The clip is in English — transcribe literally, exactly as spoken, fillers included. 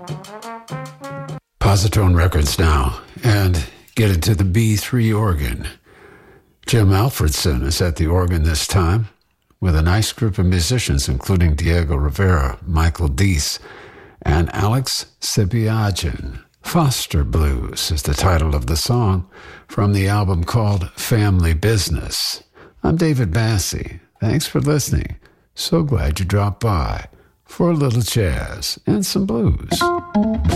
Positone Records now, and get into the B three organ. Jim Alfredson is at the organ this time, with a nice group of musicians, including Diego Rivera, Michael Deese, and Alex Sibiagin. Foster Blues is the title of the song from the album called Family Business. I'm David Bassey. Thanks for listening. So glad you dropped by for a little jazz and some blues.